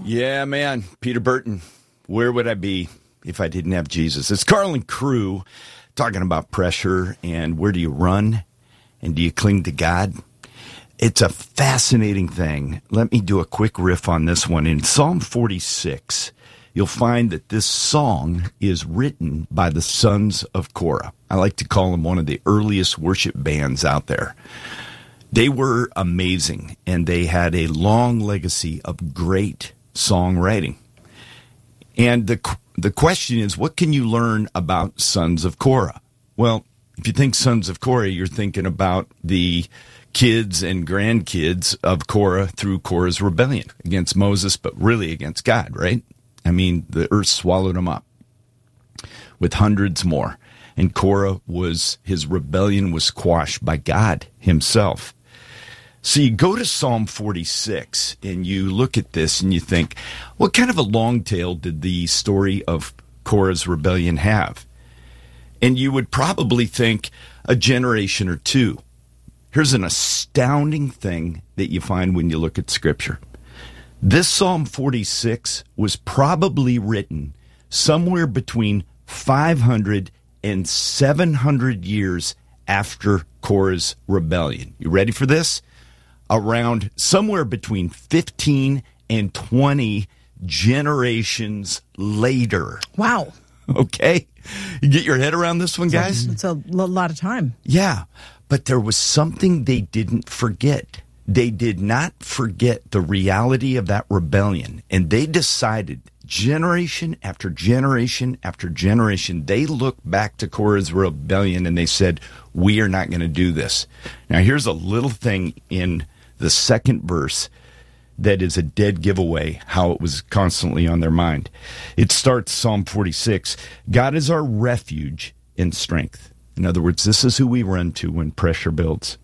Yeah, man. Peter Burton, where would I be if I didn't have Jesus? It's Carl and Crew talking about pressure and where do you run and do you cling to God? It's a fascinating thing. Let me do a quick riff on this one. In Psalm 46, you'll find that this song is written by the sons of Korah. I like to call them one of the earliest worship bands out there. They were amazing, and they had a long legacy of great songwriting. And the question is, what can you learn about Sons of Korah? Well, if you think Sons of Korah, you're thinking about the kids and grandkids of Korah through Korah's rebellion against Moses, but really against God, right? I mean, the earth swallowed them up with hundreds more. And Korah his rebellion was quashed by God himself. So you go to Psalm 46 and you look at this and you think, what kind of a long tail did the story of Korah's rebellion have? And you would probably think a generation or two. Here's an astounding thing that you find when you look at Scripture. This Psalm 46 was probably written somewhere between 500 and 700 years after Korah's rebellion. You ready for this? Around somewhere between 15 and 20 generations later. Wow. Okay? You get your head around this one, guys? It's a lot of time. Yeah. But there was something they didn't forget. They did not forget the reality of that rebellion. And they decided, generation after generation after generation, they looked back to Korah's rebellion and they said, we are not going to do this. Now, here's a little thing in the second verse that is a dead giveaway how it was constantly on their mind. It starts Psalm 46, God is our refuge and strength. In other words, this is who we run to when pressure builds.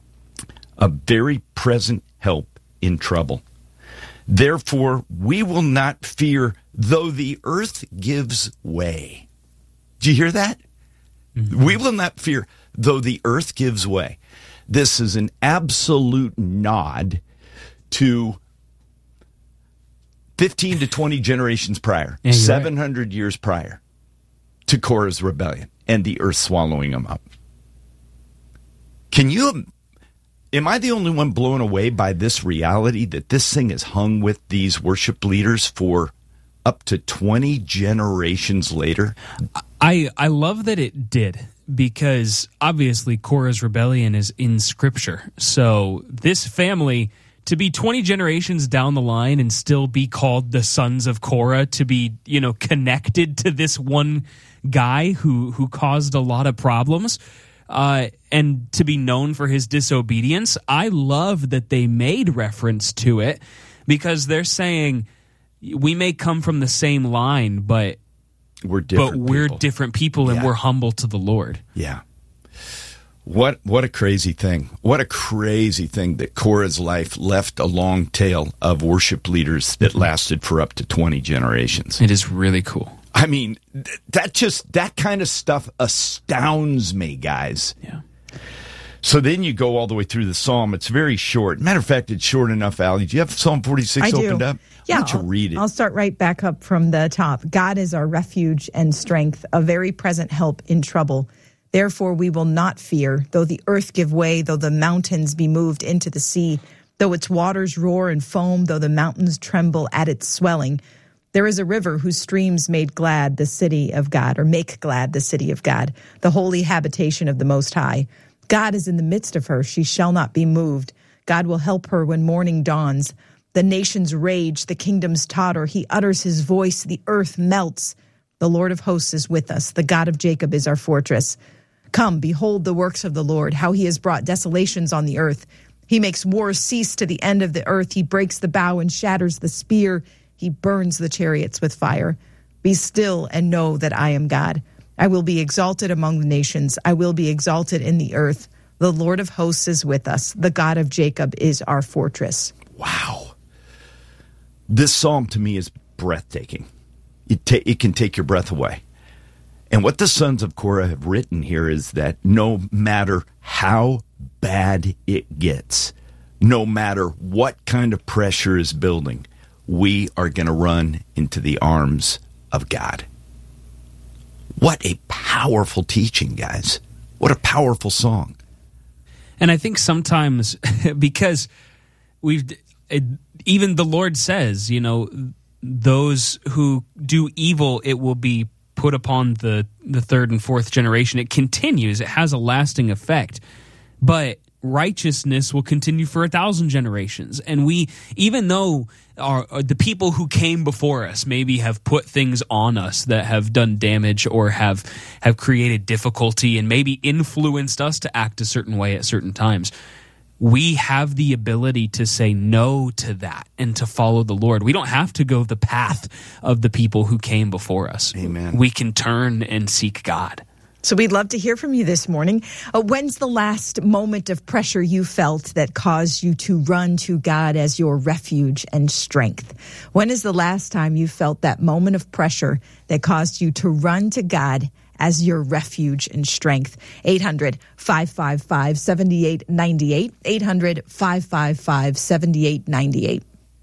A very present help in trouble. Therefore, we will not fear though the earth gives way. Do you hear that? Mm-hmm. We will not fear though the earth gives way. This is an absolute nod to 15 to 20 generations prior, 700 right. years prior to Korah's rebellion and the earth swallowing them up. Am I the only one blown away by this reality that this thing is hung with these worship leaders for up to 20 generations later? I love that it did, because obviously Korah's rebellion is in Scripture. So this family, to be 20 generations down the line and still be called the sons of Korah, to be, connected to this one guy who caused a lot of problems, and to be known for his disobedience, I love that they made reference to it, because they're saying we may come from the same line, but we're different people, and we're humble to the Lord. Yeah. What a crazy thing. What a crazy thing that Korah's life left a long tail of worship leaders that lasted for up to 20 generations. It is really cool. I mean, that kind of stuff astounds me, guys. Yeah. So then you go all the way through the psalm. It's very short. Matter of fact, it's short enough, Allie. Do you have Psalm 46 opened up? Yeah. Why don't you read it? I'll start right back up from the top. God is our refuge and strength, a very present help in trouble. Therefore we will not fear, though the earth give way, though the mountains be moved into the sea, though its waters roar and foam, though the mountains tremble at its swelling. There is a river whose streams made glad the city of God, or make glad the city of God, the holy habitation of the Most High. God is in the midst of her. She shall not be moved. God will help her when morning dawns. The nations rage, the kingdoms totter. He utters his voice, the earth melts. The Lord of hosts is with us. The God of Jacob is our fortress. Come, behold the works of the Lord, how he has brought desolations on the earth. He makes wars cease to the end of the earth. He breaks the bow and shatters the spear. He burns the chariots with fire. Be still and know that I am God. I will be exalted among the nations. I will be exalted in the earth. The Lord of hosts is with us. The God of Jacob is our fortress. Wow. This psalm to me is breathtaking. It can take your breath away. And what the sons of Korah have written here is that no matter how bad it gets, no matter what kind of pressure is building, we are going to run into the arms of God. What a powerful teaching, guys. What a powerful song. And I think sometimes because even the Lord says, those who do evil, it will be put upon the third and fourth generation. It continues. It has a lasting effect. But righteousness will continue for 1,000 generations. And we, even though the people who came before us maybe have put things on us that have done damage or have created difficulty and maybe influenced us to act a certain way at certain times, we have the ability to say no to that and to follow the Lord. We don't have to go the path of the people who came before us. Amen. We can turn and seek God. So we'd love to hear from you this morning. When's the last moment of pressure you felt that caused you to run to God as your refuge and strength? When is the last time you felt that moment of pressure that caused you to run to God as your refuge and strength? 800-555-7898. 800-555-7898.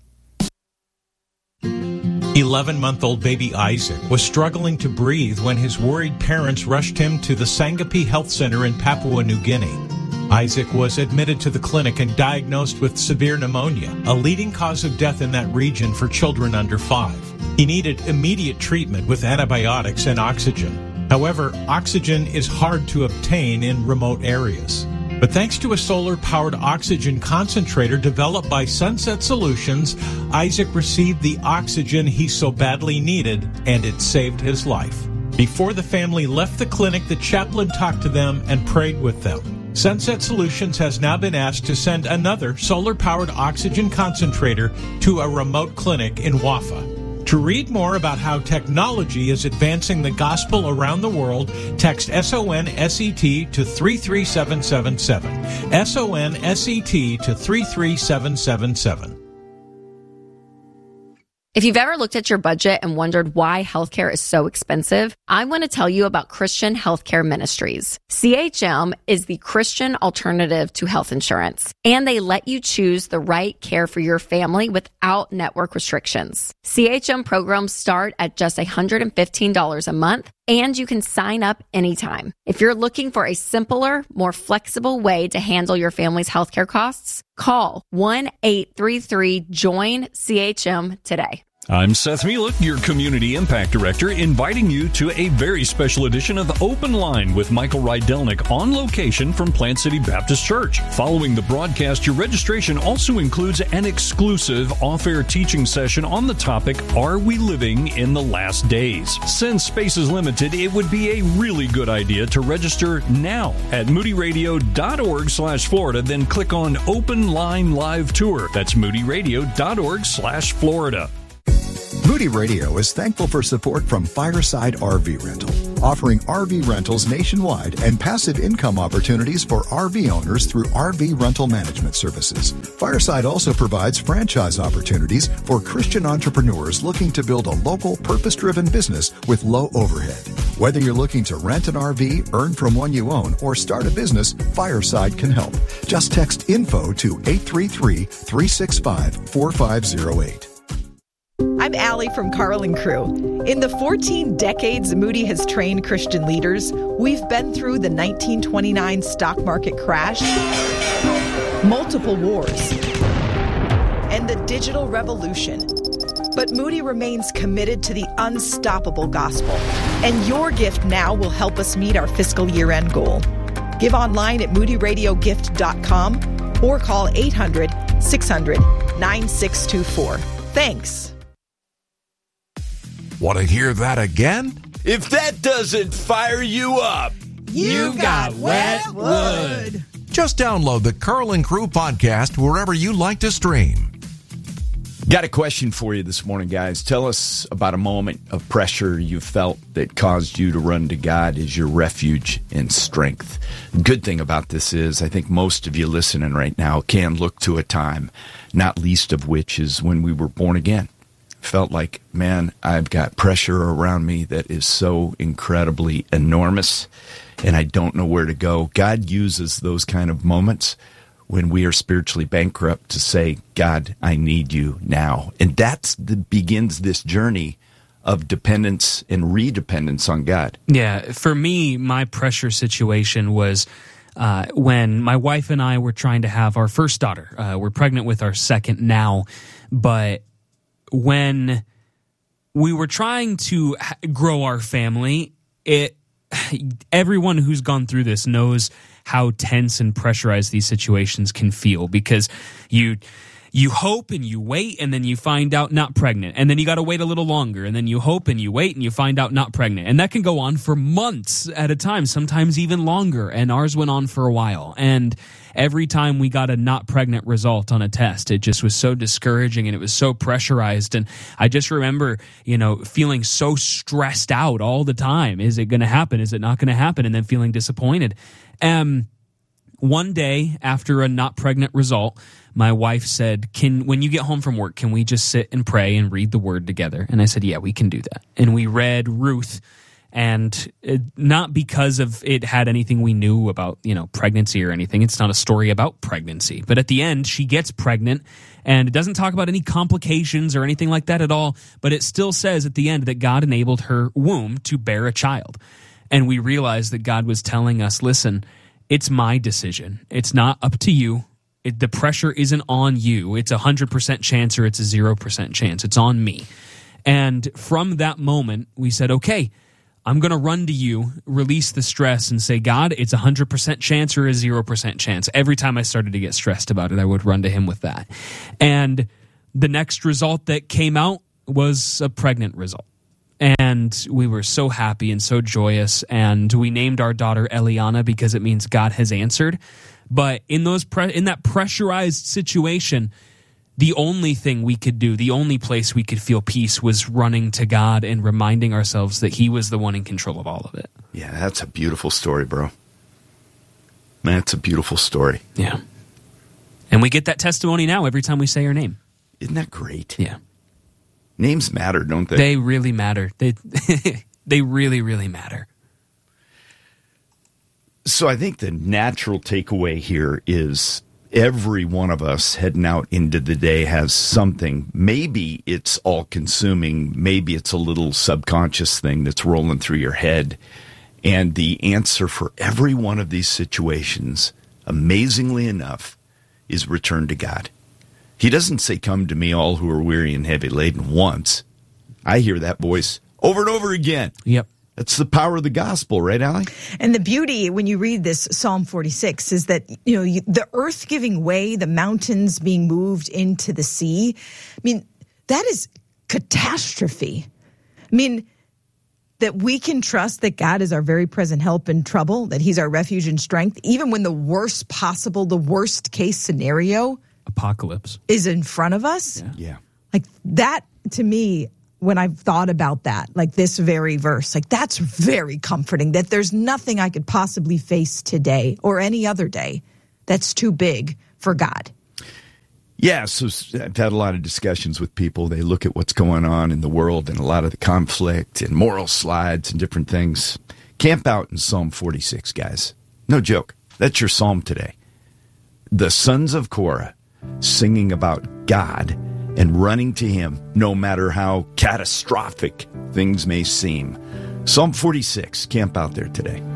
11-month-old baby Isaac was struggling to breathe when his worried parents rushed him to the Sangapi Health Center in Papua New Guinea. Isaac was admitted to the clinic and diagnosed with severe pneumonia, a leading cause of death in that region for children under 5. He needed immediate treatment with antibiotics and oxygen. However, oxygen is hard to obtain in remote areas. But thanks to a solar-powered oxygen concentrator developed by Sunset Solutions, Isaac received the oxygen he so badly needed, and it saved his life. Before the family left the clinic, the chaplain talked to them and prayed with them. Sunset Solutions has now been asked to send another solar-powered oxygen concentrator to a remote clinic in Wafa. To read more about how technology is advancing the gospel around the world, text SONSET to 33777. SONSET to 33777. If you've ever looked at your budget and wondered why healthcare is so expensive, I want to tell you about Christian Healthcare Ministries. CHM is the Christian alternative to health insurance, and they let you choose the right care for your family without network restrictions. CHM programs start at just $115 a month, and you can sign up anytime. If you're looking for a simpler, more flexible way to handle your family's healthcare costs, call 1-833-JOIN-CHM today. I'm Seth Mielek, your Community Impact Director, inviting you to a very special edition of Open Line with Michael Rydelnik on location from Plant City Baptist Church. Following the broadcast, your registration also includes an exclusive off-air teaching session on the topic, Are We Living in the Last Days? Since space is limited, it would be a really good idea to register now at moodyradio.org/Florida, then click on Open Line Live Tour. That's moodyradio.org/Florida. Moody Radio is thankful for support from Fireside RV Rental, offering RV rentals nationwide and passive income opportunities for RV owners through RV rental management services. Fireside also provides franchise opportunities for Christian entrepreneurs looking to build a local, purpose-driven business with low overhead. Whether you're looking to rent an RV, earn from one you own, or start a business, Fireside can help. Just text info to 833-365-4508. I'm Allie from Carl and Crew. In the 14 decades Moody has trained Christian leaders, we've been through the 1929 stock market crash, multiple wars, and the digital revolution. But Moody remains committed to the unstoppable gospel, and your gift now will help us meet our fiscal year-end goal. Give online at moodyradiogift.com or call 800-600-9624. Thanks. Want to hear that again? If that doesn't fire you up, You got wet wood. Just download the Carl and Crew podcast wherever you like to stream. Got a question for you this morning, guys. Tell us about a moment of pressure you felt that caused you to run to God as your refuge and strength. The good thing about this is I think most of you listening right now can look to a time, not least of which is when we were born again. Felt like, man, I've got pressure around me that is so incredibly enormous, and I don't know where to go. God uses those kind of moments when we are spiritually bankrupt to say, God, I need you now. And begins this journey of dependence and redependence on God. Yeah, for me, my pressure situation was when my wife and I were trying to have our first daughter. We're pregnant with our second now, but when we were trying to grow our family, everyone who's gone through this knows how tense and pressurized these situations can feel, because you hope and you wait, and then you find out not pregnant, and then you got to wait a little longer, and then you hope and you wait and you find out not pregnant, and that can go on for months at a time, sometimes even longer, and ours went on for a while. And every time we got a not pregnant result on a test, it just was so discouraging and it was so pressurized. And I just remember, feeling so stressed out all the time. Is it going to happen? Is it not going to happen? And then feeling disappointed. One day after a not pregnant result, my wife said, when you get home from work, can we just sit and pray and read the word together? And I said, yeah, we can do that. And we read Ruth, and not because of it had anything we knew about, pregnancy or anything. It's not a story about pregnancy. But at the end, she gets pregnant, and it doesn't talk about any complications or anything like that at all. But it still says at the end that God enabled her womb to bear a child. And we realized that God was telling us, listen, it's my decision. It's not up to you. The pressure isn't on you. It's 100% chance or it's a 0% chance. It's on me. And from that moment, we said, okay, I'm going to run to you, release the stress, and say, God, it's 100% chance or a 0% chance. Every time I started to get stressed about it, I would run to him with that. And the next result that came out was a pregnant result. And we were so happy and so joyous, and we named our daughter Eliana because it means God has answered. But in that pressurized situation, the only thing we could do, the only place we could feel peace was running to God and reminding ourselves that he was the one in control of all of it. Yeah, that's a beautiful story, bro. That's a beautiful story. Yeah. And we get that testimony now every time we say her name. Isn't that great? Yeah. Names matter, don't they? They really matter. They really, really matter. So I think the natural takeaway here is every one of us heading out into the day has something. Maybe it's all-consuming. Maybe it's a little subconscious thing that's rolling through your head. And the answer for every one of these situations, amazingly enough, is return to God. He doesn't say, come to me, all who are weary and heavy laden, once. I hear that voice over and over again. Yep. That's the power of the gospel, right, Allie? And the beauty when you read this Psalm 46 is that, the earth giving way, the mountains being moved into the sea. I mean, that is catastrophe. I mean, that we can trust that God is our very present help in trouble, that he's our refuge and strength, even when the worst case scenario apocalypse is in front of us. Yeah. Like that, to me, when I've thought about that, like this very verse, like that's very comforting, that there's nothing I could possibly face today or any other day that's too big for God. Yeah, so I've had a lot of discussions with people. They look at what's going on in the world and a lot of the conflict and moral slides and different things. Camp out in Psalm 46, guys. No joke. That's your psalm today. The sons of Korah singing about God and running to him no matter how catastrophic things may seem. Psalm 46, camp out there today.